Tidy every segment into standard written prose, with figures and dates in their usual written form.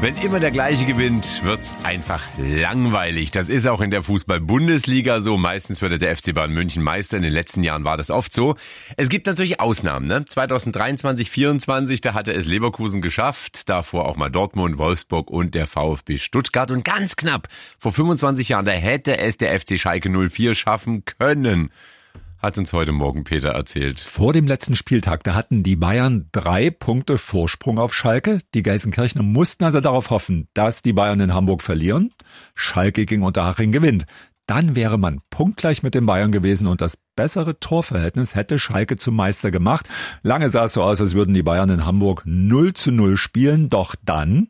Wenn immer der gleiche gewinnt, wird's einfach langweilig. Das ist auch in der Fußball-Bundesliga so. Meistens wird der FC Bayern München Meister. In den letzten Jahren war das oft so. Es gibt natürlich Ausnahmen, ne? 2023, 2024, da hatte es Leverkusen geschafft. Davor auch mal Dortmund, Wolfsburg und der VfB Stuttgart. Und ganz knapp, vor 25 Jahren, da hätte es der FC Schalke 04 schaffen können. Hat uns heute Morgen Peter erzählt. Vor dem letzten Spieltag, da hatten die Bayern 3 Punkte Vorsprung auf Schalke. Die Gelsenkirchener mussten also darauf hoffen, dass die Bayern in Hamburg verlieren. Schalke gegen Unterhaching gewinnt. Dann wäre man punktgleich mit den Bayern gewesen und das bessere Torverhältnis hätte Schalke zum Meister gemacht. Lange sah es so aus, als würden die Bayern in Hamburg 0:0 spielen. Doch dann...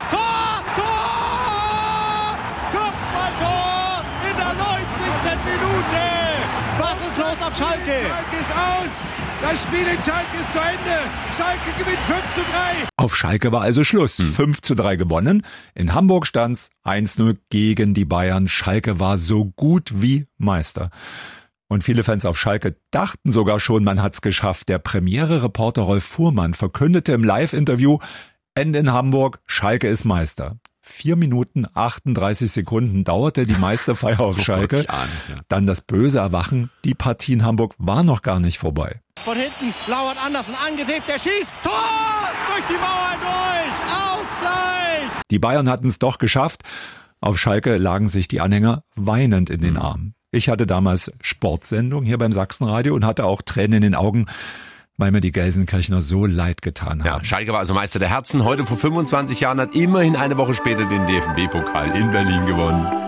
Schalke ist aus. Das Spiel in Schalke ist zu Ende. Schalke gewinnt 5:3. Auf Schalke war also Schluss. 5:3 gewonnen. In Hamburg stand's 1:0 gegen die Bayern. Schalke war so gut wie Meister. Und viele Fans auf Schalke dachten sogar schon, man hat's geschafft. Der Premiere-Reporter Rolf Fuhrmann verkündete im Live-Interview, Ende in Hamburg, Schalke ist Meister. 4 Minuten 38 Sekunden dauerte die Meisterfeier auf Schalke. Dann das böse Erwachen. Die Partie in Hamburg war noch gar nicht vorbei. Von hinten lauert Andersen, angetippt, der schießt. Tor! Durch die Mauer durch! Ausgleich! Die Bayern hatten es doch geschafft. Auf Schalke lagen sich die Anhänger weinend in den Armen. Ich hatte damals Sportsendung hier beim Sachsenradio und hatte auch Tränen in den Augen, weil mir die Gelsenkirchener so leid getan haben. Ja, Schalke war also Meister der Herzen. Heute vor 25 Jahren hat immerhin eine Woche später den DFB-Pokal in Berlin gewonnen.